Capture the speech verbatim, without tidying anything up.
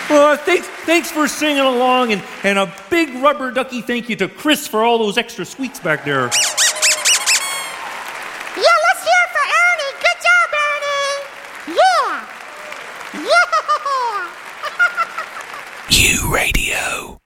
Uh, thanks, thanks for singing along, and, and a big rubber ducky thank you to Chris for all those extra squeaks back there. Yeah, let's hear it for Ernie. Good job, Ernie. Yeah. Yeah. U Radio.